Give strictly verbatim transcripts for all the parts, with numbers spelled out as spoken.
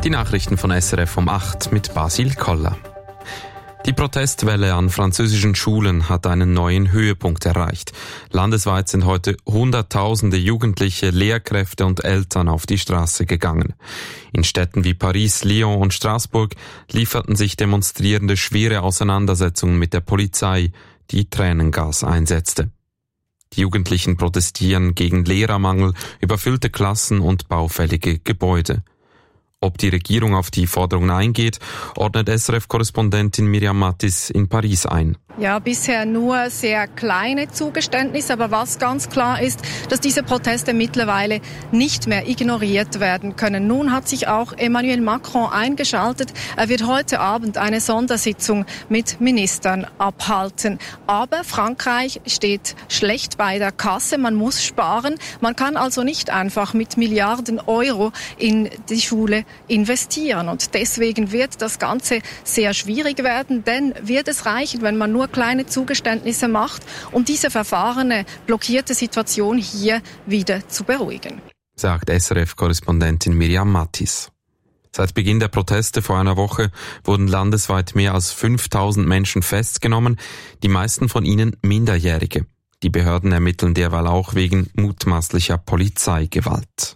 Die Nachrichten von S R F um acht mit Basil Koller. Die Protestwelle an französischen Schulen hat einen neuen Höhepunkt erreicht. Landesweit sind heute Hunderttausende Jugendliche, Lehrkräfte und Eltern auf die Straße gegangen. In Städten wie Paris, Lyon und Straßburg lieferten sich Demonstrierende schwere Auseinandersetzungen mit der Polizei, die Tränengas einsetzte. Die Jugendlichen protestieren gegen Lehrermangel, überfüllte Klassen und baufällige Gebäude. Ob die Regierung auf die Forderungen eingeht, ordnet S R F-Korrespondentin Miriam Mattis in Paris ein. Ja, bisher nur sehr kleine Zugeständnisse, aber was ganz klar ist, dass diese Proteste mittlerweile nicht mehr ignoriert werden können. Nun hat sich auch Emmanuel Macron eingeschaltet. Er wird heute Abend eine Sondersitzung mit Ministern abhalten. Aber Frankreich steht schlecht bei der Kasse. Man muss sparen. Man kann also nicht einfach mit Milliarden Euro in die Schule investieren. Und deswegen wird das Ganze sehr schwierig werden, denn wird es reichen, wenn man nur kleine Zugeständnisse macht, um diese verfahrene, blockierte Situation hier wieder zu beruhigen. Sagt S R F-Korrespondentin Miriam Mattis. Seit Beginn der Proteste vor einer Woche wurden landesweit mehr als fünftausend Menschen festgenommen, die meisten von ihnen Minderjährige. Die Behörden ermitteln derweil auch wegen mutmaßlicher Polizeigewalt.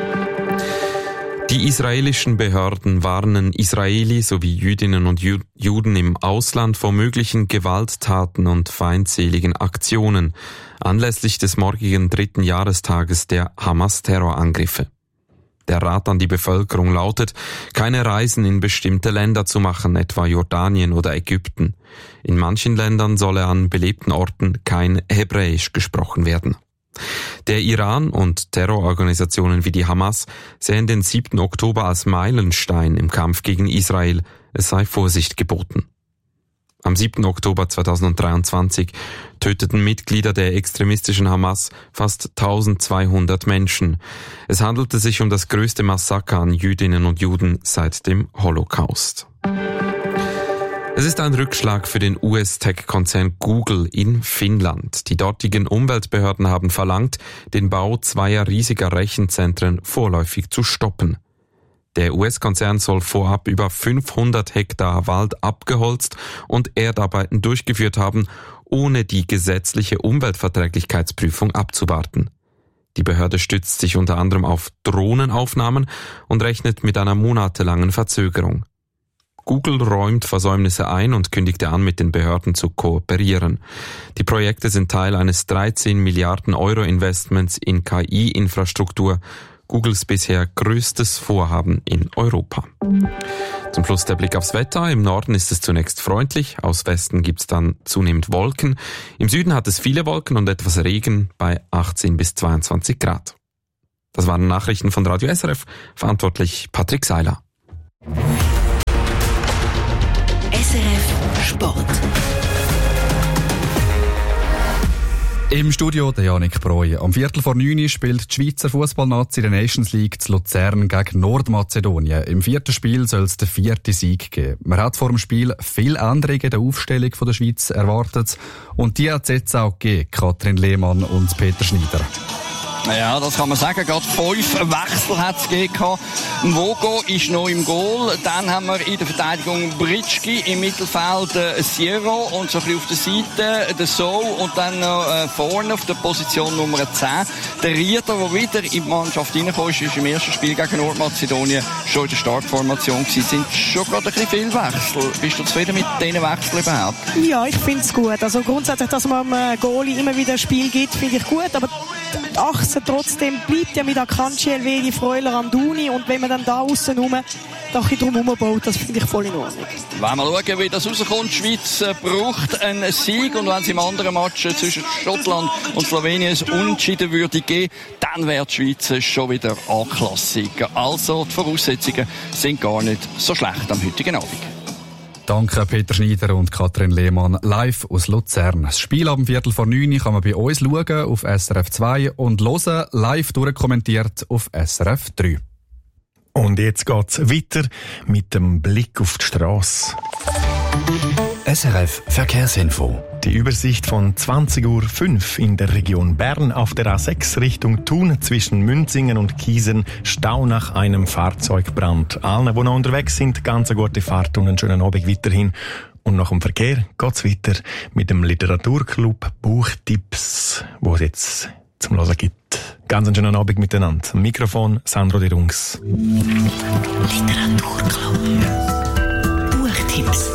Die israelischen Behörden warnen Israeli sowie Jüdinnen und Juden im Ausland vor möglichen Gewalttaten und feindseligen Aktionen anlässlich des morgigen dritten Jahrestages der Hamas-Terrorangriffe. Der Rat an die Bevölkerung lautet, keine Reisen in bestimmte Länder zu machen, etwa Jordanien oder Ägypten. In manchen Ländern solle an belebten Orten kein Hebräisch gesprochen werden. Der Iran und Terrororganisationen wie die Hamas sehen den siebten Oktober als Meilenstein im Kampf gegen Israel. Es sei Vorsicht geboten. Am siebten Oktober zweitausenddreiundzwanzig töteten Mitglieder der extremistischen Hamas fast eintausendzweihundert Menschen. Es handelte sich um das größte Massaker an Jüdinnen und Juden seit dem Holocaust. Es ist ein Rückschlag für den U S-Tech-Konzern Google in Finnland. Die dortigen Umweltbehörden haben verlangt, den Bau zweier riesiger Rechenzentren vorläufig zu stoppen. Der U S-Konzern soll vorab über fünfhundert Hektar Wald abgeholzt und Erdarbeiten durchgeführt haben, ohne die gesetzliche Umweltverträglichkeitsprüfung abzuwarten. Die Behörde stützt sich unter anderem auf Drohnenaufnahmen und rechnet mit einer monatelangen Verzögerung. Google räumt Versäumnisse ein und kündigte an, mit den Behörden zu kooperieren. Die Projekte sind Teil eines dreizehn Milliarden Euro Investments in K I-Infrastruktur, Googles bisher größtes Vorhaben in Europa. Zum Schluss der Blick aufs Wetter. Im Norden ist es zunächst freundlich, aus Westen gibt's dann zunehmend Wolken. Im Süden hat es viele Wolken und etwas Regen bei achtzehn bis zweiundzwanzig Grad. Das waren Nachrichten von Radio S R F, verantwortlich Patrick Seiler. S R F Sport. Im Studio der Janik Breu. Am Viertel vor neun spielt die Schweizer Fußballnazi in der Nations League zu Luzern gegen Nordmazedonien. Im vierten Spiel soll es den vierten Sieg geben. Man hat vor dem Spiel viele Änderungen in der Aufstellung der Schweiz erwartet. Und die hat es jetzt auch gegeben, Katrin Lehmann und Peter Schneider. Ja, das kann man sagen. Gerade fünf Wechsel hat es gegeben. Vogo ist noch im Goal. Dann haben wir in der Verteidigung Britschki, im Mittelfeld äh, Sierro und so ein bisschen auf der Seite der So und dann noch äh, vorne auf der Position Nummer zehn. Der Rieder, der wieder in die Mannschaft reingekommen ist, ist im ersten Spiel gegen Nordmazedonien schon in der Startformation gewesen. Sind schon gerade ein bisschen viele Wechsel. Bist du zufrieden mit diesen Wechseln überhaupt? Ja, ich finde es gut. Also grundsätzlich, dass man einem Goalie immer wieder ein Spiel gibt, finde ich gut. Aber die Achse trotzdem bleibt ja mit Akanji, Elvedi, Freuler, Amdouni. Und wenn man dann da aussen rum da ein bisschen drum baut, das finde ich voll in Ordnung. Wenn wir schauen, wie das rauskommt, die Schweiz äh, braucht einen Sieg. Und wenn es im anderen Match äh, zwischen Schottland und Slowenien ein Unentschieden würde geben, dann wäre die Schweiz äh, schon wieder A-klassig. Also die Voraussetzungen sind gar nicht so schlecht am heutigen Abend. Danke Peter Schneider und Katrin Lehmann live aus Luzern. Das Spiel ab dem Viertel vor neun kann man bei uns schauen auf S R F zwei und hören live durchkommentiert auf S R F drei. Und jetzt geht's weiter mit dem Blick auf die Strasse. S R F Verkehrsinfo. Die Übersicht von zwanzig Uhr fünf in der Region Bern auf der A sechs Richtung Thun zwischen Münzingen und Kiesen. Stau nach einem Fahrzeugbrand. Allen, die noch unterwegs sind, ganz eine gute Fahrt und einen schönen Abend weiterhin. Und nach dem Verkehr geht's weiter mit dem Literaturclub Buchtipps, wo es jetzt zum Hören gibt. Ganz einen schönen Abend miteinander. Am Mikrofon Sandro de Rungs. Literaturclub Buchtipps.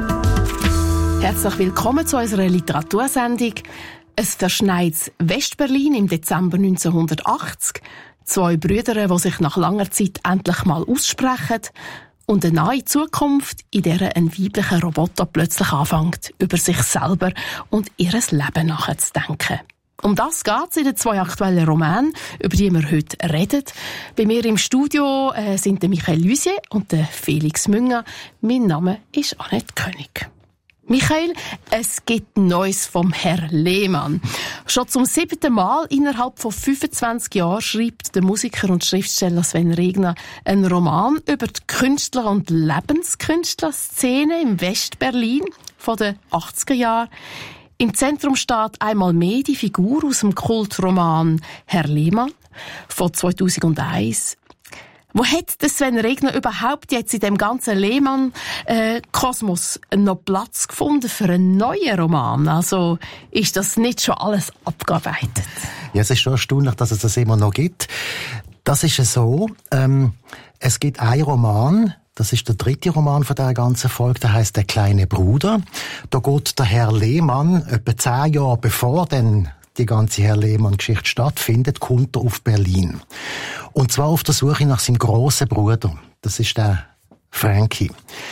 Herzlich willkommen zu unserer Literatursendung. Es verschneit Westberlin im Dezember neunzehnhundertachtzig. Zwei Brüder, die sich nach langer Zeit endlich mal aussprechen. Und eine neue Zukunft, in der ein weiblicher Roboter plötzlich anfängt, über sich selber und ihr Leben nachzudenken. Um das geht's in den zwei aktuellen Romanen, über die wir heute reden. Bei mir im Studio äh, sind der Michael Lusier und der Felix Münger. Mein Name ist Annette König. Michael, es gibt Neues vom Herr Lehmann. Schon zum siebten Mal innerhalb von fünfundzwanzig Jahren schreibt der Musiker und Schriftsteller Sven Regner einen Roman über die Künstler- und Lebenskünstlerszene im Westberlin von den achtziger Jahren. Im Zentrum steht einmal mehr die Figur aus dem Kultroman Herr Lehmann von zweitausendeins. Wo hat der Sven Regner überhaupt jetzt in dem ganzen Lehmann-Kosmos äh, noch Platz gefunden für einen neuen Roman? Also ist das nicht schon alles abgearbeitet? Ja, es ist schon erstaunlich, dass es das immer noch gibt. Das ist so, ähm, es gibt einen Roman, das ist der dritte Roman von dieser ganzen Folge, der heisst «Der kleine Bruder». Da geht der Herr Lehmann, etwa zehn Jahre bevor dann die ganze Herr Lehmann-Geschichte stattfindet, kommt er auf Berlin. Und zwar auf der Suche nach seinem grossen Bruder. Das ist der Frankie.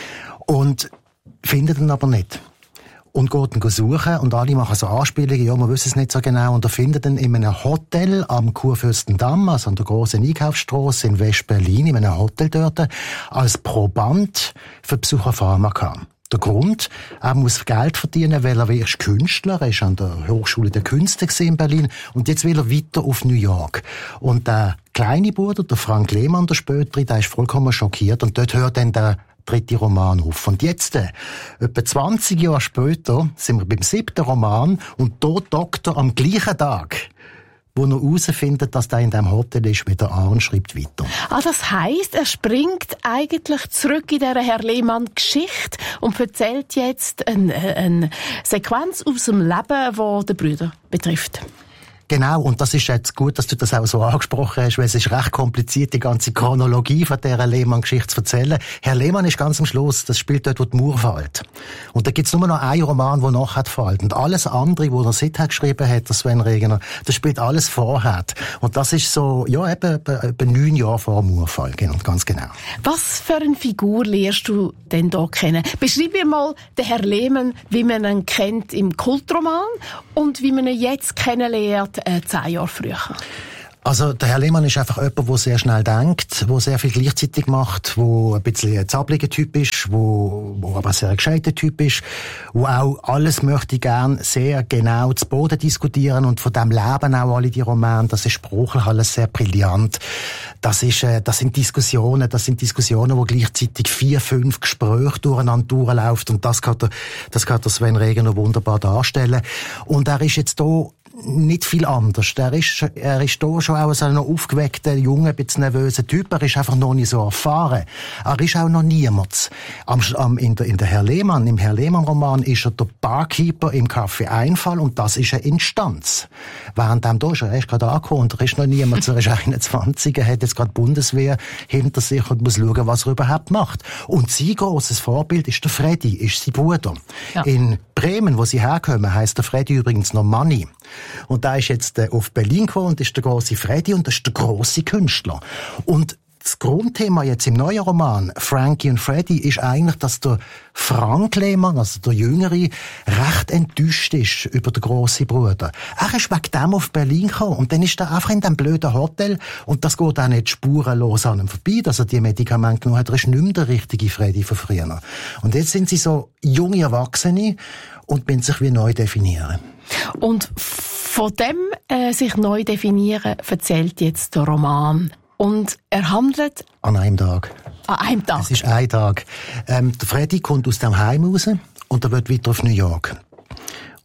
Und findet ihn aber nicht. Und geht ihn suchen und alle machen so Anspielungen, ja, man wissen es nicht so genau. Und er findet ihn in einem Hotel am Kurfürstendamm, also an der grossen Einkaufsstrasse in West-Berlin, in einem Hotel dort, als Proband für Psychopharmaka. Der Grund, er muss Geld verdienen, weil er ist Künstler, er ist an der Hochschule der Künste in Berlin und jetzt will er weiter auf New York. Und der kleine Bruder, der Frank Lehmann, der Spätere, der ist vollkommen schockiert und dort hört dann der dritte Roman auf. Und jetzt, äh, etwa zwanzig Jahre später, sind wir beim siebten Roman und dort dockt er am gleichen Tag, wo er herausfindet, dass der in diesem Hotel ist, wie der Arn schreibt weiter. Ah, das heisst, er springt eigentlich zurück in dieser Herr Lehmann-Geschichte und erzählt jetzt eine, eine Sequenz aus dem Leben, die den Brüder betrifft. Genau, und das ist jetzt gut, dass du das auch so angesprochen hast, weil es ist recht kompliziert, die ganze Chronologie von dieser Lehmann-Geschichte zu erzählen. Herr Lehmann ist ganz am Schluss, das spielt dort, wo die Mauer fällt. Und da gibt's nur noch einen Roman, der nachher fällt. Und alles andere, wo er seither geschrieben hat, der Sven Regner, das spielt alles vorher. Und das ist so, ja, eben, etwa neun Jahre vor dem Mauerfall, ganz genau. Was für eine Figur lernst du denn da kennen? Beschreib mir mal den Herr Lehmann, wie man ihn kennt im Kultroman und wie man ihn jetzt kennenlernt, Äh, zehn Jahre früher. Also, der Herr Lehmann ist einfach jemand, der sehr schnell denkt, der sehr viel gleichzeitig macht, der ein bisschen ein zabliger Typ ist, der aber ein sehr gescheiter Typ ist, der auch alles möchte gern sehr genau zu Boden diskutieren und von dem leben auch alle die Romane. Das ist sprachlich alles sehr brillant. Das ist, äh, das sind Diskussionen, das sind Diskussionen, wo gleichzeitig vier, fünf Gespräche durcheinander durchlaufen und das kann der, das kann der Sven Regner wunderbar darstellen. Und er ist jetzt hier nicht viel anders. Er ist, er ist da schon auch so ein aufgeweckter, junger, ein bisschen nervöser Typ. Er ist einfach noch nicht so erfahren. Er ist auch noch niemand. Am, am, in, der, in der Herr Lehmann, im Herr Lehmann-Roman ist er der Barkeeper im Café Einfall und das ist eine Instanz. Während dem da ist er erst gerade angekommen und er ist noch niemand. Er ist einundzwanzig, er hat jetzt gerade die Bundeswehr hinter sich und muss schauen, was er überhaupt macht. Und sein grosses Vorbild ist der Freddy, ist sein Bruder. Ja. In Bremen, wo sie herkommen, heisst der Freddy übrigens noch Manni. Und da ist jetzt äh, auf Berlin gekommen und ist der grosse Freddy und das ist der grosse Künstler. Und das Grundthema jetzt im neuen Roman Frankie und Freddy ist eigentlich, dass der Frank Lehmann, also der Jüngere, recht enttäuscht ist über den grossen Bruder. Er ist wegen dem auf Berlin gekommen und dann ist er einfach in diesem blöden Hotel und das geht auch nicht spurenlos an ihm vorbei, dass er die Medikamente genommen hat. Er ist nicht mehr der richtige Freddy von früher. Und jetzt sind sie so junge Erwachsene und müssen sich wie neu definieren. Und von dem äh, sich neu definieren erzählt jetzt der Roman. Und er handelt an einem Tag. An einem Tag? Es ist ein Tag. Ähm, der Freddy kommt aus dem Heim raus und er wird weiter auf New York.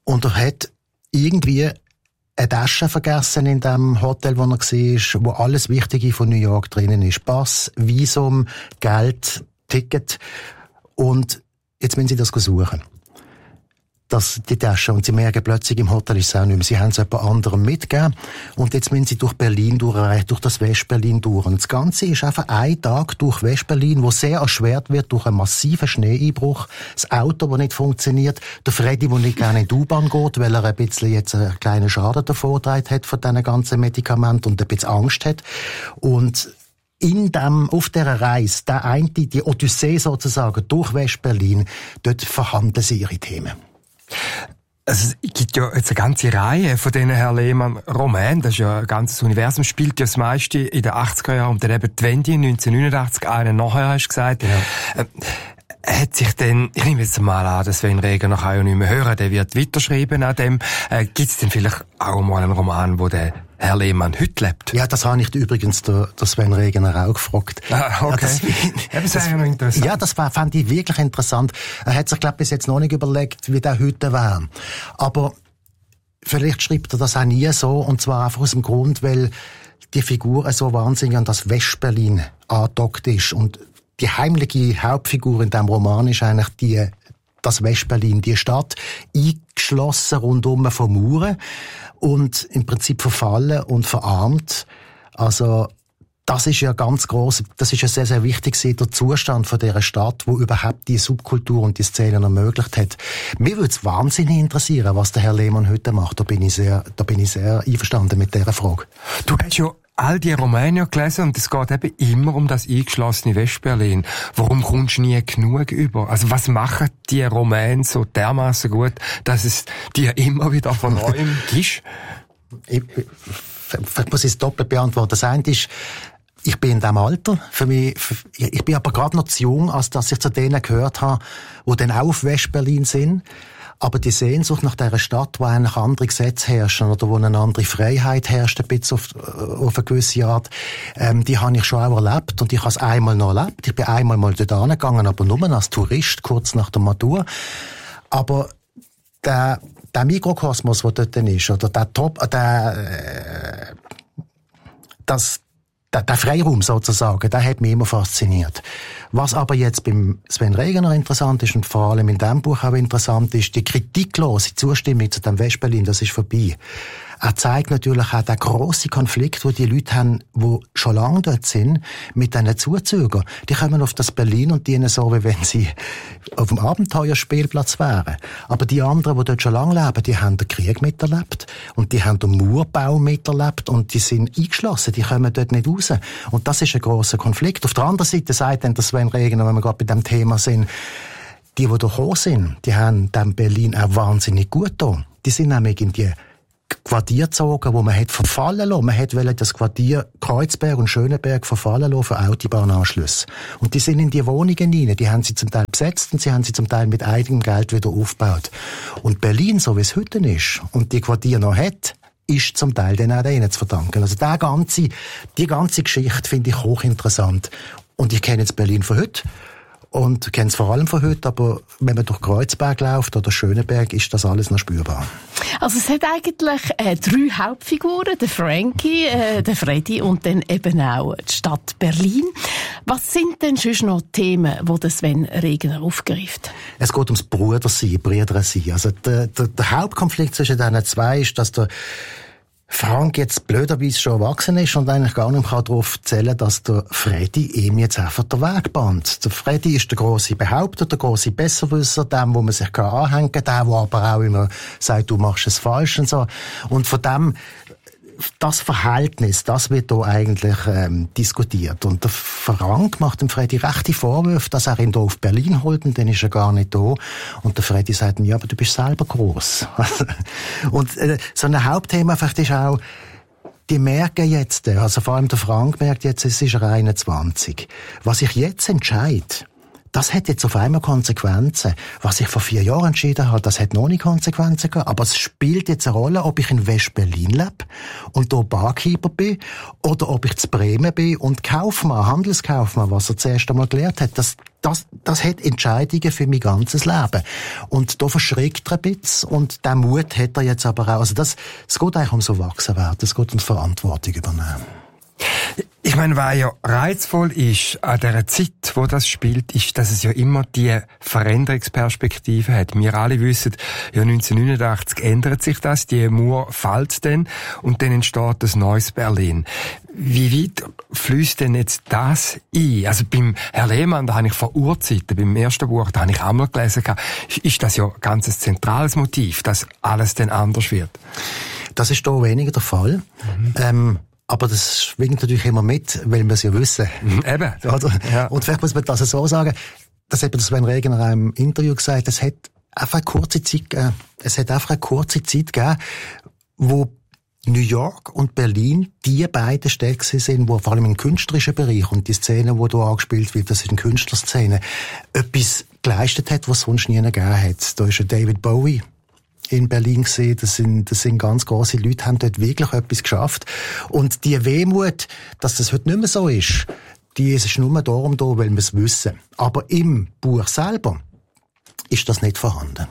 Und er hat irgendwie eine Tasche vergessen in dem Hotel, wo er war, wo alles Wichtige von New York drinnen ist. Pass, Visum, Geld, Ticket. Und jetzt müssen sie das suchen. Das, die Tasche. Und sie merken plötzlich, im Hotel ist es auch nicht mehr. Sie haben es jemand anderem mitgegeben. Und jetzt müssen sie durch Berlin durch, durch das Westberlin durch. Und das Ganze ist einfach ein Tag durch Westberlin, wo sehr erschwert wird durch einen massiven Schneeeinbruch. Das Auto, das nicht funktioniert. Der Freddy, der nicht gerne in die U-Bahn geht, weil er ein bisschen jetzt einen kleinen Schaden davon getragen hat von diesen ganzen Medikamenten und ein bisschen Angst hat. Und in dem, auf dieser Reise, der eine, die Odyssee sozusagen durch Westberlin, dort verhandeln sie ihre Themen. Also, es gibt ja jetzt eine ganze Reihe von diesen Herr Lehmann-Romanen. Das ist ja ein ganzes Universum. Spielt ja das meiste in den achtziger Jahren und dann eben die Wende neunzehnhundertneunundachtzig, einen nachher, hast du gesagt. Ja. Äh, hat sich denn, ich nehme jetzt mal an, dass Sven Regener kann ja nicht mehr hören, der wird weiterschreiben an dem. Äh, gibt es denn vielleicht auch mal einen Roman, wo der Herr Lehmann heute lebt? Ja, das habe ich übrigens der, der Sven Regener auch gefragt. Ah, okay. Ja, das, ja, das, das wäre noch interessant. Ja, das war, fand ich wirklich interessant. Er hat sich, glaube ich, bis jetzt noch nicht überlegt, wie der heute wäre. Aber vielleicht schreibt er das auch nie so, und zwar einfach aus dem Grund, weil die Figur so wahnsinnig an das Westberlin angedockt ist. Und die heimliche Hauptfigur in diesem Roman ist eigentlich die, das Westberlin, die Stadt, eingeschlossen rundum von Mauern und im Prinzip verfallen und verarmt. Also, das ist ja ganz gross, das ist ja sehr, sehr wichtig, der Zustand von dieser Stadt, wo überhaupt die Subkultur und die Szene ermöglicht hat. Mir würde es wahnsinnig interessieren, was der Herr Lehmann heute macht. Da bin ich sehr, da bin ich sehr einverstanden mit dieser Frage. Du hast ja all die Romane gelesen und es geht eben immer um das eingeschlossene Westberlin. Warum kommst du nie genug über? Also was machen die Romane so dermaßen gut, dass es dir immer wieder von neuem ist? Ich, ich muss es doppelt beantworten. Das eine ist, ich bin in diesem Alter. Für mich, für, ich bin aber gerade noch zu jung, als dass ich zu denen gehört habe, die dann auch auf Westberlin sind. Aber die Sehnsucht nach dieser Stadt, wo eigentlich andere Gesetze herrschen oder wo eine andere Freiheit herrscht, ein bisschen auf, auf eine gewisse Art, ähm, die habe ich schon auch erlebt und ich habe es einmal noch erlebt. Ich bin einmal mal dort angegangen, aber nur als Tourist, kurz nach der Matur. Aber der, der Mikrokosmos, der dort ist, oder der Top, der, äh, das, Der, der Freiraum sozusagen, der hat mich immer fasziniert. Was aber jetzt beim Sven Regener interessant ist und vor allem in diesem Buch auch interessant ist, die kritiklose Zustimmung zu dem Westberlin, das ist vorbei. Er zeigt natürlich auch den grossen Konflikt, wo die Leute haben, die schon lange dort sind, mit diesen Zuzügern. Die kommen auf das Berlin und dienen so, wie wenn sie auf dem Abenteuerspielplatz wären. Aber die anderen, die dort schon lange leben, die haben den Krieg miterlebt und die haben den Mauerbau miterlebt und die sind eingeschlossen, die kommen dort nicht raus. Und das ist ein grosser Konflikt. Auf der anderen Seite sagt dann der Sven Regener, wenn wir gerade bei dem Thema sind, die, die da gekommen sind, die haben dem Berlin auch wahnsinnig gut getan. Die sind nämlich in die Quartier gezogen, wo man hat verfallen lassen. Man hat das Quartier Kreuzberg und Schöneberg verfallen lassen für Autobahnanschlüsse. Und die sind in die Wohnungen rein. Die haben sie zum Teil besetzt und sie haben sie zum Teil mit eigenem Geld wieder aufgebaut. Und Berlin, so wie es heute ist, und die Quartier noch hat, ist zum Teil dann auch denen zu verdanken. Also die ganze, die ganze Geschichte finde ich hochinteressant. Und ich kenne jetzt Berlin von heute. Und kenne es vor allem von heute, aber wenn man durch Kreuzberg läuft oder Schöneberg, ist das alles noch spürbar. Also es hat eigentlich äh, drei Hauptfiguren, der Frankie, äh, der Freddy und dann eben auch die Stadt Berlin. Was sind denn sonst noch Themen, die der Sven Regener aufgreift? Es geht ums Brudersein, Brüdersein. Also der, der, der Hauptkonflikt zwischen diesen zwei ist, dass der Frank jetzt blöderweise schon erwachsen ist und eigentlich gar nicht mehr darauf zählen, dass der Freddy ihm jetzt einfach den Weg bahnt. Der Freddy ist der grosse Behaupter, der grosse Besserwisser, dem, wo man sich anhängen kann, der, der aber auch immer sagt, du machst es falsch und so. Und von dem, das Verhältnis, das wird hier eigentlich ähm, diskutiert. Und der Frank macht dem Freddy rechte Vorwürfe, dass er ihn hier auf Berlin holt, und dann ist er gar nicht da. Und der Freddy sagt ihm, ja, aber du bist selber gross. Und äh, so ein Hauptthema vielleicht ist auch, die merken jetzt, also vor allem der Frank merkt jetzt, es ist er einundzwanzig. Was ich jetzt entscheide, Das hat jetzt auf einmal Konsequenzen. Was ich vor vier Jahren entschieden habe, das hat noch nicht Konsequenzen gehabt. Aber es spielt jetzt eine Rolle, ob ich in West-Berlin lebe und hier Barkeeper bin oder ob ich zu Bremen bin und Kaufmann, Handelskaufmann, was er zuerst einmal gelernt hat. Das, das, das hat Entscheidungen für mein ganzes Leben. Und da verschreckt er ein bisschen und den Mut hat er jetzt aber auch. Also das, es geht eigentlich ums Erwachsenwerden, es geht ums Verantwortung übernehmen. Ich meine, was ja reizvoll ist an dieser Zeit, wo das spielt, ist, dass es ja immer die Veränderungsperspektive hat. Wir alle wissen, ja, neunzehnhundertneunundachtzig ändert sich das, die Mauer fällt dann und dann entsteht ein neues Berlin. Wie weit fließt denn jetzt das ein? Also beim Herr Lehmann, da habe ich vor Urzeiten, beim ersten Buch, da habe ich einmal gelesen, ist das ja ganz ein zentrales Motiv, dass alles dann anders wird. Das ist hier weniger der Fall. Mhm. Ähm, Aber das schwingt natürlich immer mit, weil wir es ja wissen. Mhm, eben. Oder? Ja. Und vielleicht muss man das so sagen, das hat Sven Regner auch im Interview gesagt, es hat einfach eine kurze Zeit gegeben, es hat einfach eine kurze Zeit gegeben, wo New York und Berlin die beiden Städte sind, wo vor allem im künstlerischen Bereich und die Szene, die hier angespielt wird, das ist eine Künstlerszene, etwas geleistet hat, was es sonst nie gegeben hat. Da ist ja David Bowie in Berlin gesehen, das sind, das sind ganz grosse Leute, haben dort wirklich etwas geschafft. Und die Wehmut, dass das heute nicht mehr so ist, die ist nur darum da, weil wir es wissen. Aber im Buch selber ist das nicht vorhanden.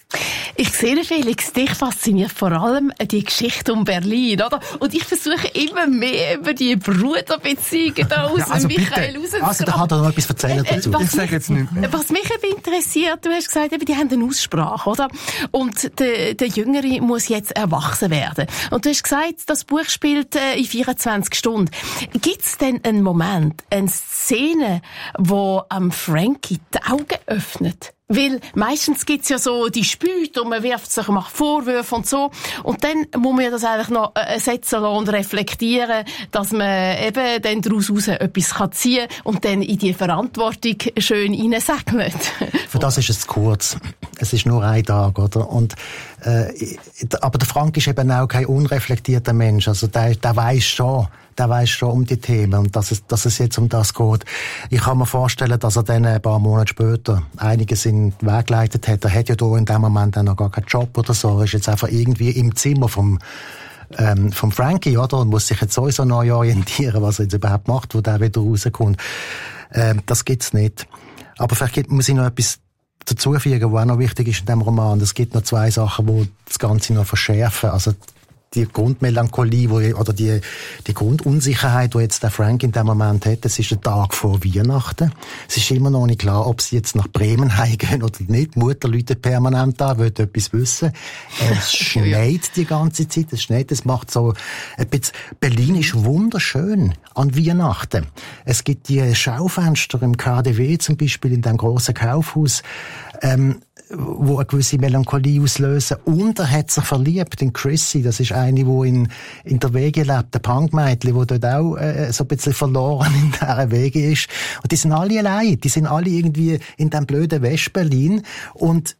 Ich sehe, Felix, dich fasziniert vor allem die Geschichte um Berlin, oder? Und ich versuche immer mehr über die Bruderbeziehungen da aus ja, also Michael rauszukommen. Also, da hat er noch etwas erzählen dazu. Was ich sage jetzt nicht mehr. Was mich eben interessiert, du hast gesagt, eben, die haben eine Aussprache, oder? Und der, der Jüngere muss jetzt erwachsen werden. Und du hast gesagt, das Buch spielt äh, in vierundzwanzig Stunden. Gibt es denn einen Moment, eine Szene, wo am Frankie die Augen öffnet? Weil meistens gibt's ja so die Spüte und man wirft sich, macht Vorwürfe und so. Und dann muss man das eigentlich noch äh, setzen und reflektieren, dass man eben dann daraus raus etwas kann ziehen und dann in die Verantwortung schön hineinsegnet. Für das ist es zu kurz. Es ist nur ein Tag, oder? Und, äh, aber der Frank ist eben auch kein unreflektierter Mensch. Also der, der weiss schon, der weiss schon um die Themen und dass es, dass es jetzt um das geht. Ich kann mir vorstellen, dass er dann ein paar Monate später einiges in den Weg geleitet hat. Er hat ja da in dem Moment dann noch gar keinen Job oder so. Er ist jetzt einfach irgendwie im Zimmer vom, ähm, vom Frankie, oder? Und muss sich jetzt sowieso neu orientieren, was er jetzt überhaupt macht, wo der wieder rauskommt. Ähm, das gibt's nicht. Aber vielleicht muss ich noch etwas dazufügen, was auch noch wichtig ist in diesem Roman. Es gibt noch zwei Sachen, die das Ganze noch verschärfen. Also, die Grundmelancholie, wo, oder die, die Grundunsicherheit, die jetzt der Frank in dem Moment hat, das ist der Tag vor Weihnachten. Es ist immer noch nicht klar, ob sie jetzt nach Bremen heimgehen oder nicht. Die Mutter läutet permanent an, will etwas wissen. Es schneit die ganze Zeit, es schneit, es macht so ein bisschen, Berlin ist wunderschön an Weihnachten. Es gibt die Schaufenster im K D W zum Beispiel, in dem grossen Kaufhaus, ähm, wo eine gewisse Melancholie auslösen. Und er hat sich verliebt in Chrissy. Das ist eine, die in, in der Wege lebt, der Punkmädchen, die dort auch äh, so ein bisschen verloren in dieser Wege ist. Und die sind alle allein. Die sind alle irgendwie in diesem blöden West-Berlin. Und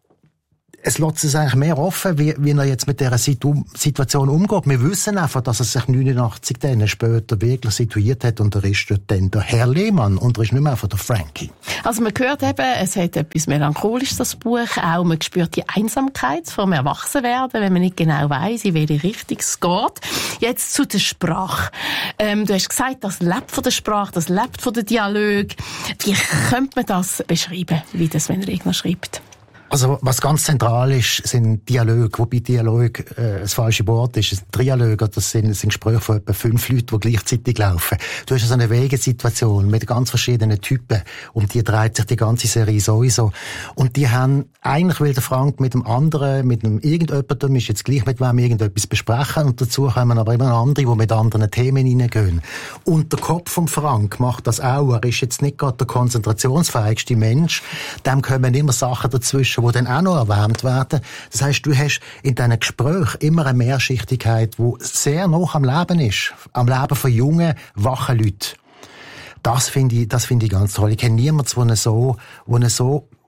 es lässt es eigentlich mehr offen, wie, wie er jetzt mit dieser Situation umgeht. Wir wissen einfach, dass er sich neunundachtzig dann später wirklich situiert hat und er ist dort dann der Herr Lehmann und er ist nicht mehr einfach der Frankie. Also man hört eben, es hat etwas Melancholisches, das Buch. Auch man spürt die Einsamkeit vom Erwachsenwerden, wenn man nicht genau weiss, in welche Richtung es geht. Jetzt zu der Sprache. Ähm, du hast gesagt, das lebt von der Sprache, das lebt von der Dialog. Wie könnte man das beschreiben, wie das Sven Regner schreibt? Also, was ganz zentral ist, sind Dialoge, wobei Dialog äh, das falsche Wort ist. Ein Dialog, das sind, das sind Gespräche von etwa fünf Leuten, die gleichzeitig laufen. Du hast also eine Wegesituation mit ganz verschiedenen Typen, um die dreht sich die ganze Serie sowieso. Und die haben, eigentlich will der Frank mit dem anderen, mit einem irgendjemandem, ist jetzt gleich mit wem irgendetwas besprechen und dazu kommen aber immer andere, die mit anderen Themen hineingehen. Und der Kopf vom Frank macht das auch. Er ist jetzt nicht gerade der konzentrationsfähigste Mensch. Dem kommen immer Sachen dazwischen, die dann auch noch erwähnt werden. Das heisst, du hast in diesen Gesprächen immer eine Mehrschichtigkeit, die sehr nah am Leben ist. Am Leben von jungen, wachen Leuten. Das finde ich, das finde ich ganz toll. Ich kenne niemanden, der so, der so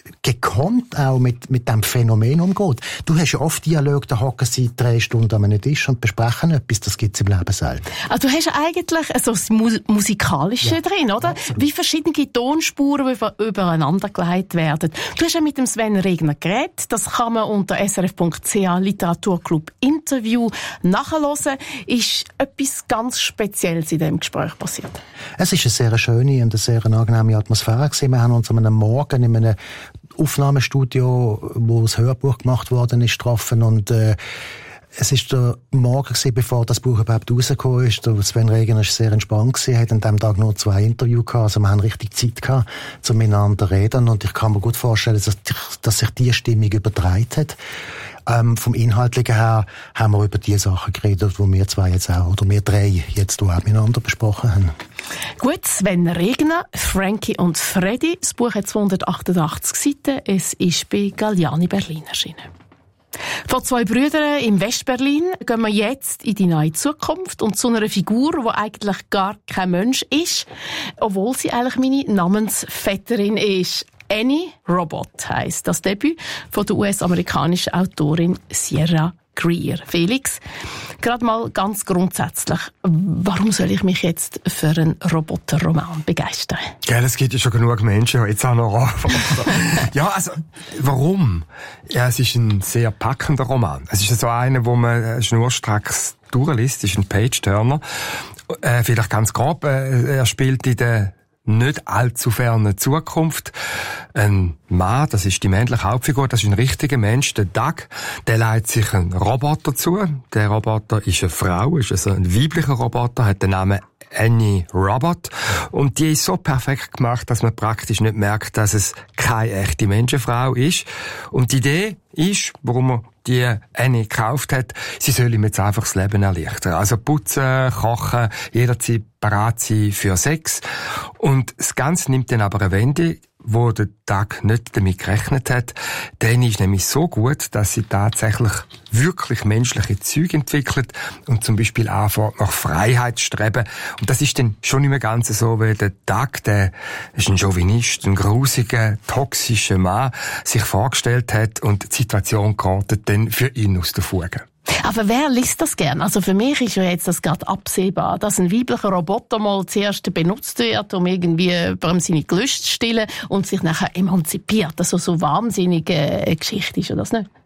gekonnt auch mit, mit dem Phänomen umgeht. Du hast ja oft Dialoge, da hocken sie drei Stunden an einem Tisch und besprechen etwas, das gibt's im Leben selten. Also du hast eigentlich so das Mu- Musikalische ja, drin, oder? Absolut. Wie verschiedene Tonspuren über, übereinander gelegt werden. Du hast ja mit dem Sven Regner geredet, das kann man unter s r f punkt c h Literaturclub Interview nachhören. Ist etwas ganz Spezielles in diesem Gespräch passiert? Es ist eine sehr schöne und eine sehr angenehme Atmosphäre gewesen. Wir haben uns an einem Morgen in einem Aufnahmestudio, wo das Hörbuch gemacht worden ist, getroffen und äh, es ist der Morgen gewesen, bevor das Buch überhaupt rausgekommen ist. Der Sven Regner war sehr entspannt gewesen, hat an diesem Tag nur zwei Interviews gehabt, also wir haben richtig Zeit gehabt, um miteinander zu reden und ich kann mir gut vorstellen, dass, dass sich die Stimmung übertragen hat. Ähm, vom Inhaltlichen her haben wir über die Sachen geredet, die wir zwei jetzt auch, oder wir drei jetzt auch miteinander besprochen haben. Gut, Sven Regner, Frankie und Freddy. Das Buch hat zweihundertachtundachtzig Seiten. Es ist bei Galliani Berlin erschienen. Von zwei Brüdern im Westberlin gehen wir jetzt in die nahe Zukunft und zu einer Figur, die eigentlich gar kein Mensch ist, obwohl sie eigentlich meine Namensvetterin ist. Annie Robot heisst das Debüt von der U S-amerikanischen Autorin Sierra Greer. Felix, gerade mal ganz grundsätzlich, warum soll ich mich jetzt für einen Roboterroman begeistern? Gell, es gibt ja schon genug Menschen, jetzt auch noch Roboter. Ja, also, warum? Ja, es ist ein sehr packender Roman. Es ist so einer, wo man schnurstracks durchliest, es ist ein Page-Turner. Äh, vielleicht ganz grob, äh, er spielt in der nicht allzu ferne Zukunft. Ein Mann, das ist die männliche Hauptfigur, das ist ein richtiger Mensch, der Doug, der leitet sich einen Roboter zu. Der Roboter ist eine Frau, ist also ein weiblicher Roboter, hat den Namen Annie Robot. Und die ist so perfekt gemacht, dass man praktisch nicht merkt, dass es keine echte Menschenfrau ist. Und die Idee ist, warum man die Annie gekauft hat, sie soll ihm jetzt einfach das Leben erleichtern. Also putzen, kochen, jederzeit bereit sein für Sex. Und das Ganze nimmt dann aber eine Wende, wo der Doug nicht damit gerechnet hat. Denn ist nämlich so gut, dass sie tatsächlich wirklich menschliche Züge entwickelt und zum Beispiel anfängt nach Freiheit zu streben. Und das ist dann schon nicht mehr ganz so, weil der Doug, der ist ein Chauvinist, ein grusiger, toxischer Mann, sich vorgestellt hat und die Situation gerät dann für ihn aus der Fuge. Aber wer liest das gern? Also für mich ist ja jetzt das gerade absehbar, dass ein weiblicher Roboter mal zuerst benutzt wird, um irgendwie über seine Gelüste zu stillen und sich nachher emanzipiert. Also so wahnsinnige äh, Geschichte ist ja das nicht?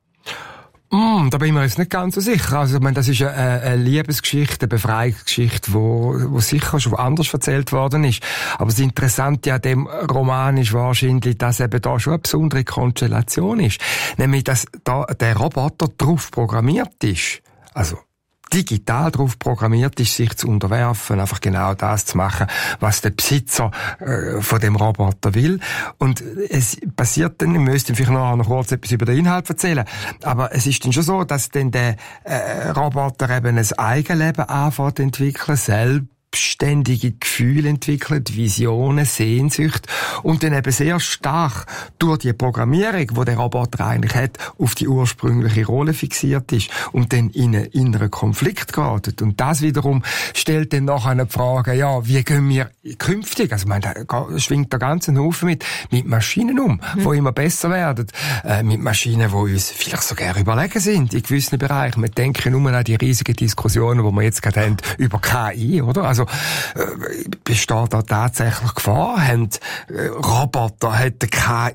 Mm, da bin ich mir jetzt nicht ganz so sicher. Also, ich meine, das ist eine, eine Liebesgeschichte, eine Befreiungsgeschichte, wo, wo sicher schon anders erzählt worden ist. Aber das Interessante an dem Roman ist wahrscheinlich, dass eben da schon eine besondere Konstellation ist. Nämlich, dass da der Roboter drauf programmiert ist. Also, digital darauf programmiert ist, sich zu unterwerfen, einfach genau das zu machen, was der Besitzer äh, von dem Roboter will. Und es passiert dann, ich müsste vielleicht noch, noch kurz etwas über den Inhalt erzählen, aber es ist dann schon so, dass dann der äh, Roboter eben ein Eigenleben anfängt zu entwickeln, selbst ständige Gefühle entwickelt, Visionen, Sehnsucht und dann eben sehr stark durch die Programmierung, die der Roboter eigentlich hat, auf die ursprüngliche Rolle fixiert ist und dann in einen inneren Konflikt geratet. Und das wiederum stellt dann nachher eine Frage, ja, wie gehen wir künftig, also ich meine, da schwingt der ganze Haufen mit, mit Maschinen um, mhm. die immer besser werden, äh, mit Maschinen, die uns vielleicht sogar überlegen sind in gewissen Bereichen. Wir denken nur an die riesigen Diskussionen, die wir jetzt gerade haben über K I, oder? Also Also, äh, besteht da tatsächlich Gefahr? Haben äh, Roboter, hat der K